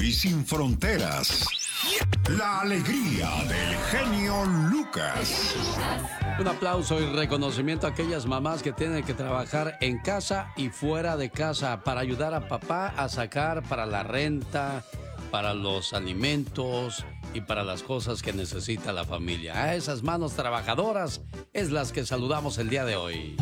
y sin fronteras. La alegría del genio Lucas. Un aplauso y reconocimiento a aquellas mamás que tienen que trabajar en casa y fuera de casa para ayudar a papá a sacar para la renta, para los alimentos y para las cosas que necesita la familia. A esas manos trabajadoras es las que saludamos el día de hoy.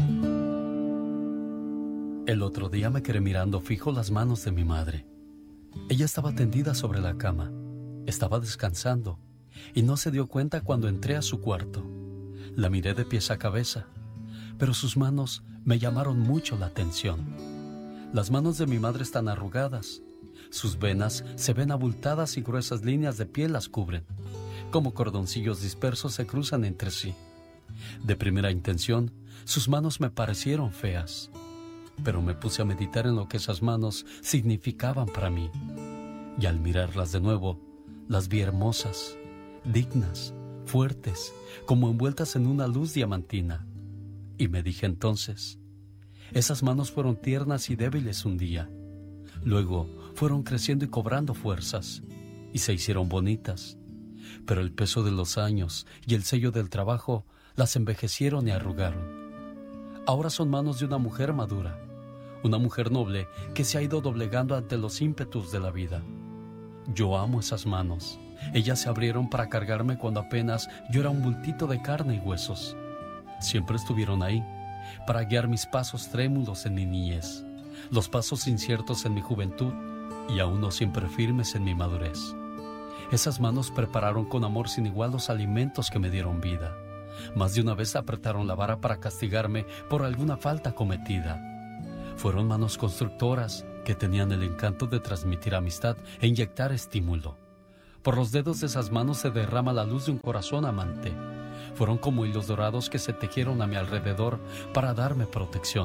El otro día me quedé mirando fijo las manos de mi madre. Ella estaba tendida sobre la cama, estaba descansando y no se dio cuenta cuando entré a su cuarto. La miré de pies a cabeza, pero sus manos me llamaron mucho la atención. Las manos de mi madre están arrugadas, sus venas se ven abultadas y gruesas líneas de piel las cubren. Como cordoncillos dispersos se cruzan entre sí. De primera intención, sus manos me parecieron feas, pero me puse a meditar en lo que esas manos significaban para mí. Y al mirarlas de nuevo, las vi hermosas, dignas, fuertes, como envueltas en una luz diamantina. Y me dije entonces, esas manos fueron tiernas y débiles un día. Luego fueron creciendo y cobrando fuerzas, y se hicieron bonitas. Pero el peso de los años y el sello del trabajo las envejecieron y arrugaron. Ahora son manos de una mujer madura, una mujer noble que se ha ido doblegando ante los ímpetus de la vida. Yo amo esas manos. Ellas se abrieron para cargarme cuando apenas yo era un bultito de carne y huesos. Siempre estuvieron ahí, para guiar mis pasos trémulos en mi niñez, los pasos inciertos en mi juventud y aún no siempre firmes en mi madurez. Esas manos prepararon con amor sin igual los alimentos que me dieron vida. Más de una vez apretaron la vara para castigarme por alguna falta cometida. Fueron manos constructoras que tenían el encanto de transmitir amistad e inyectar estímulo. Por los dedos de esas manos se derrama la luz de un corazón amante. Fueron como hilos dorados que se tejieron a mi alrededor para darme protección.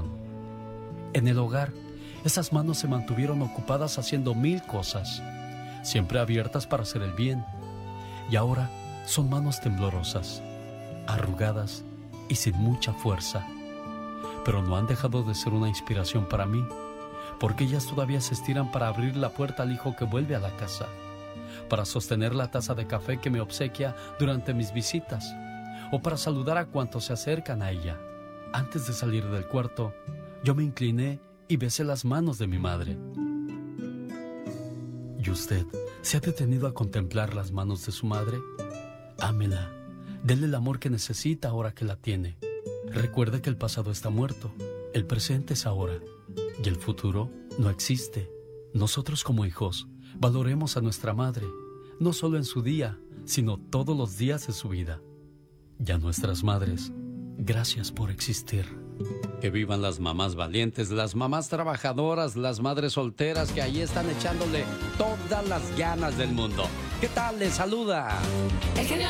En el hogar, esas manos se mantuvieron ocupadas haciendo mil cosas, siempre abiertas para hacer el bien. Y ahora son manos temblorosas, arrugadas y sin mucha fuerza. Pero no han dejado de ser una inspiración para mí, porque ellas todavía se estiran para abrir la puerta al hijo que vuelve a la casa, para sostener la taza de café que me obsequia durante mis visitas, o para saludar a cuantos se acercan a ella. Antes de salir del cuarto, yo me incliné y besé las manos de mi madre. ¿Y usted se ha detenido a contemplar las manos de su madre? Ámela, dele el amor que necesita ahora que la tiene. Recuerde que el pasado está muerto, el presente es ahora, y el futuro no existe. Nosotros como hijos valoremos a nuestra madre, no solo en su día, sino todos los días de su vida. Y a nuestras madres, gracias por existir. Que vivan las mamás valientes, las mamás trabajadoras, las madres solteras que ahí están echándole todas las ganas del mundo. ¿Qué tal? Les saluda